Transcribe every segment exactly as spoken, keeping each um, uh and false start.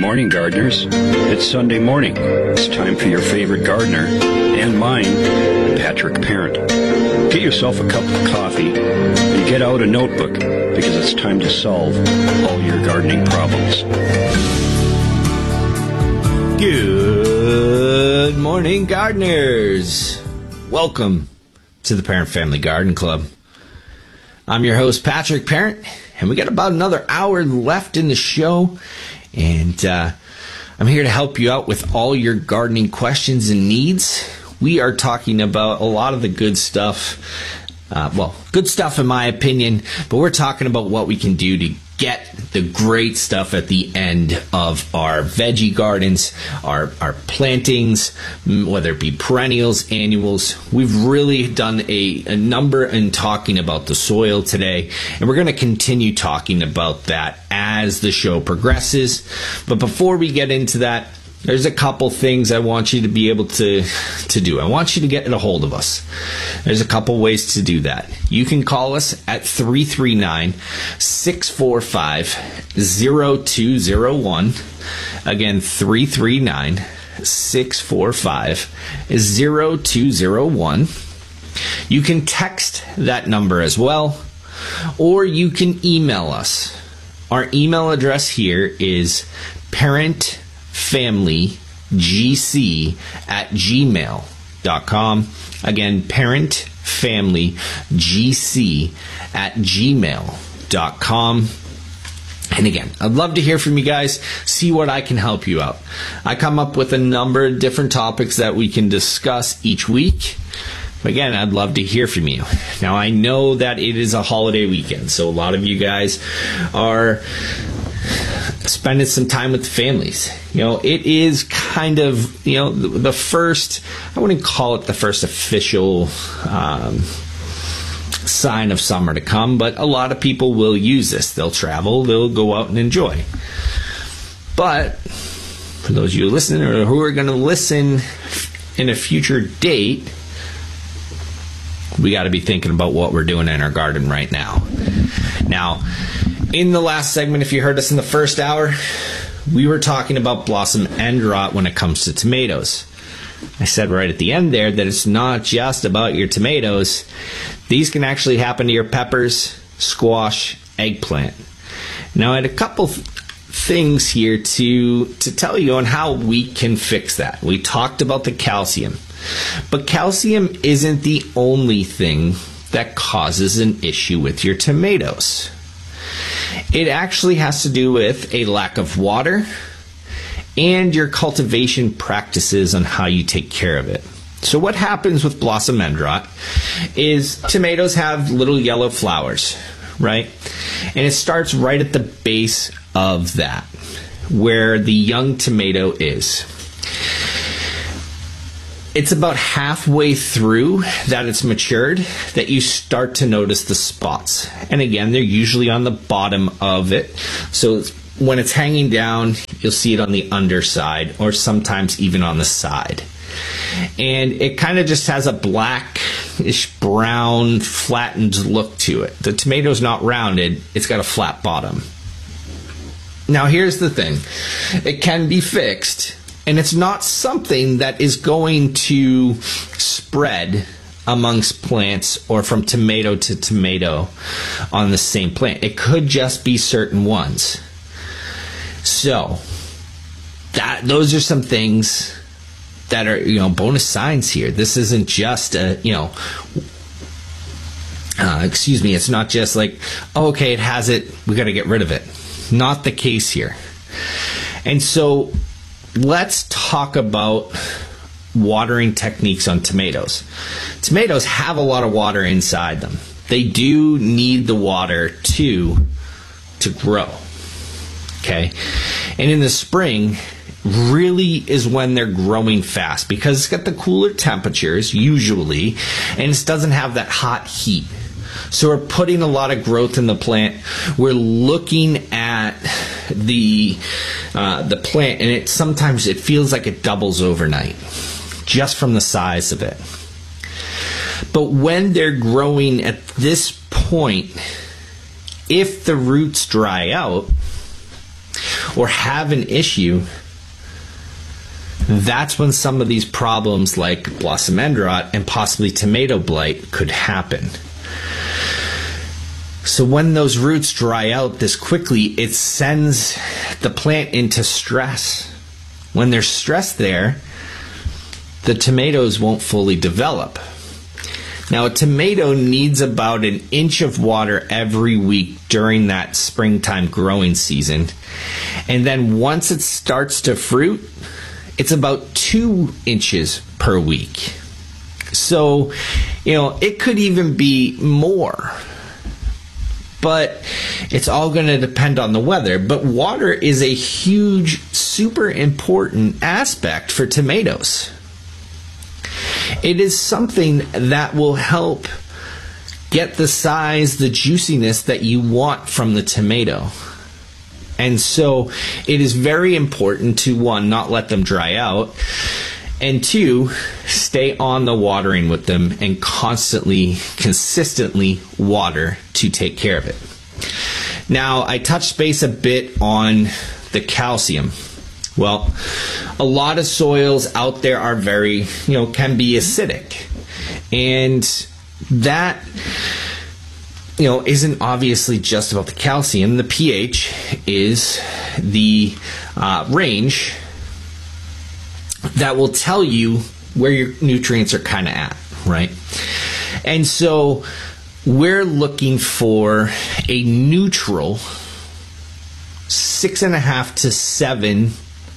morning, gardeners. It's Sunday morning. It's time for your favorite gardener, and mine, Patrick Parent. Get yourself a cup of coffee and get out a notebook, because it's time to solve all your gardening problems. Good morning, gardeners. Welcome to the Parent Family Garden Club. I'm your host, Patrick Parent, and we got about another hour left in the show. And uh, I'm here to help you out with all your gardening questions and needs. We are talking about a lot of the good stuff. Uh, well, good stuff in my opinion, but we're talking about what we can do to get the great stuff at the end of our veggie gardens, our, our plantings, whether it be perennials, annuals. We've really done a, a number in talking about the soil today, and we're going to continue talking about that as the show progresses. But before we get into that, there's a couple things I want you to be able to, to do. I want you to get a hold of us. There's a couple ways to do that. You can call us at three three nine, six four five, zero two zero one. Again, three three nine, six four five, zero two zero one. You can text that number as well, or you can email us. Our email address here is parent family g c at gmail dot com. Again, parent family g c at gmail dot com. And again, I'd love to hear from you guys, see what I can help you out. I come up with a number of different topics that we can discuss each week. But again, I'd love to hear from you. Now, I know that it is a holiday weekend, so a lot of you guys are spending some time with the families. You know, it is kind of, you know, the, the first, I wouldn't call it the first official um, sign of summer to come, but a lot of people will use this. They'll travel, they'll go out and enjoy. But for those of you listening or who are going to listen in a future date, we got to be thinking about what we're doing in our garden right now. Now, in the last segment, if you heard us in the first hour, we were talking about blossom end rot when it comes to tomatoes. I said right at the end there that it's not just about your tomatoes. These can actually happen to your peppers, squash, eggplant. Now, I had a couple things here to, to tell you on how we can fix that. We talked about the calcium, but calcium isn't the only thing that causes an issue with your tomatoes. It actually has to do with a lack of water and your cultivation practices on how you take care of it. So what happens with blossom end rot is tomatoes have little yellow flowers, right? And it starts right at the base of that, where the young tomato is. It's about halfway through that it's matured that you start to notice the spots. And again, they're usually on the bottom of it. So it's, when it's hanging down, you'll see it on the underside or sometimes even on the side. And it kind of just has a blackish brown flattened look to it. The tomato's not rounded, it's got a flat bottom. Now here's the thing. It can be fixed. And it's not something that is going to spread amongst plants or from tomato to tomato on the same plant. It could just be certain ones. So, that those are some things that are, you know, bonus signs here. This isn't just a, you know, uh, excuse me, it's not just like, oh, okay, it has it, we got to get rid of it. Not the case here. And so, let's talk about watering techniques on tomatoes. Tomatoes have a lot of water inside them. They do need the water to, to grow. Okay? And in the spring, really is when they're growing fast because it's got the cooler temperatures, usually, and it doesn't have that hot heat. So we're putting a lot of growth in the plant. We're looking at the uh, the plant, and it sometimes it feels like it doubles overnight, just from the size of it. But when they're growing at this point, if the roots dry out, or have an issue, that's when some of these problems like blossom end rot and possibly tomato blight could happen. So when those roots dry out this quickly, it sends the plant into stress. When there's stress there, the tomatoes won't fully develop. Now, a tomato needs about an inch of water every week during that springtime growing season. And then once it starts to fruit, it's about two inches per week. So, you know, it could even be more. But it's all going to depend on the weather. But water is a huge, super important aspect for tomatoes. It is something that will help get the size, the juiciness that you want from the tomato. And so it is very important to, one, not let them dry out, and two, stay on the watering with them and constantly, consistently water to take care of it. Now, I touched base a bit on the calcium. Well, a lot of soils out there are very, you know, can be acidic. And that, you know, isn't obviously just about the calcium. The pH is the uh, range that will tell you where your nutrients are kind of at, right? And so we're looking for a neutral six and a half to seven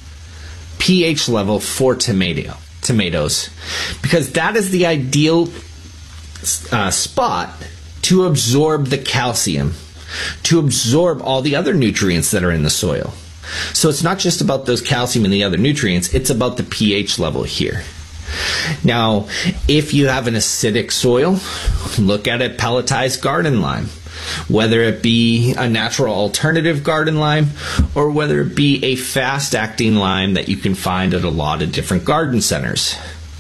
pH level for tomato tomatoes, because that is the ideal uh, spot to absorb the calcium, to absorb all the other nutrients that are in the soil. So it's not just about those calcium and the other nutrients, it's about the pH level here. Now, if you have an acidic soil, look at a pelletized garden lime, whether it be a natural alternative garden lime or whether it be a fast-acting lime that you can find at a lot of different garden centers.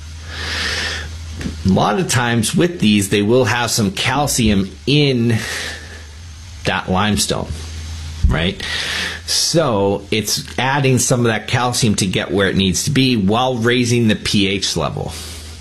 A lot of times with these, they will have some calcium in that limestone, right? So it's adding some of that calcium to get where it needs to be while raising the pH level.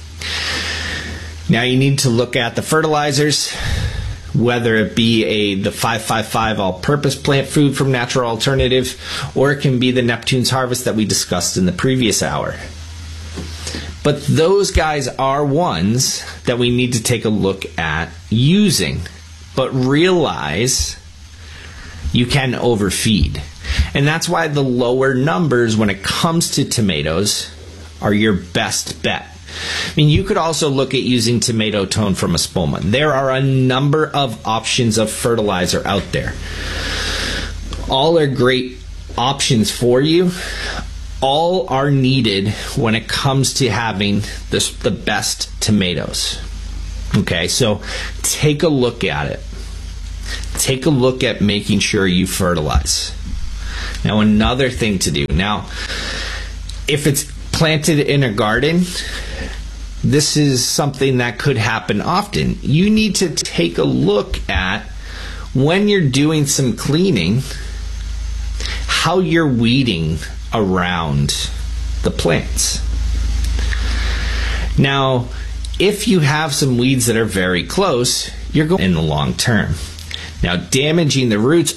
Now you need to look at the fertilizers, whether it be a the five five five all-purpose plant food from Natural Alternative, or it can be the Neptune's Harvest that we discussed in the previous hour. But those guys are ones that we need to take a look at using. But realize you can overfeed. And that's why the lower numbers when it comes to tomatoes are your best bet. I mean, you could also look at using tomato tone from Espoma. There are a number of options of fertilizer out there. All are great options for you. All are needed when it comes to having this, the best tomatoes. Okay, so take a look at it. Take a look at making sure you fertilize. Now, another thing to do. Now, if it's planted in a garden, this is something that could happen often. You need to take a look at, when you're doing some cleaning, how you're weeding around the plants. Now, if you have some weeds that are very close, you're going in the long term. Now, damaging the roots